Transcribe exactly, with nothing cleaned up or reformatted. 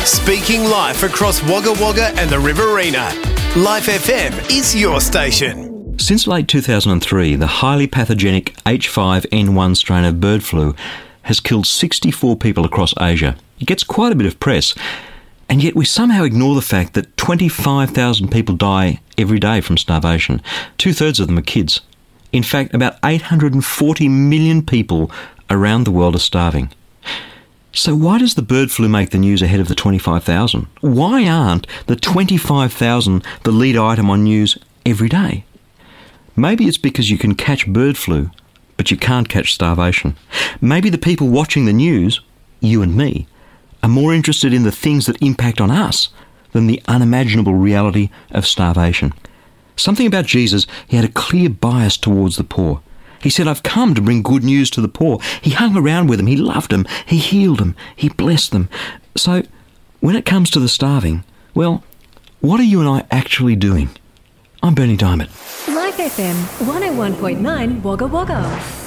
Speaking life across Wagga Wagga and the Riverina. Life F M is your station. Since late two thousand three, the highly pathogenic H five N one strain of bird flu has killed sixty-four people across Asia. It gets quite a bit of press, and yet we somehow ignore the fact that twenty-five thousand people die every day from starvation. Two-thirds of them are kids. In fact, about eight hundred forty million people around the world are starving. So why does the bird flu make the news ahead of the twenty-five thousand? Why aren't the twenty-five thousand the lead item on news every day? Maybe it's because you can catch bird flu, but you can't catch starvation. Maybe the people watching the news, you and me, are more interested in the things that impact on us than the unimaginable reality of starvation. Something about Jesus, he had a clear bias towards the poor. He said, I've come to bring good news to the poor. He hung around with them, he loved them, he healed them, he blessed them. So, when it comes to the starving, well, what are you and I actually doing? I'm Bernie Diamond. Life F M one oh one point nine Wagga Wagga.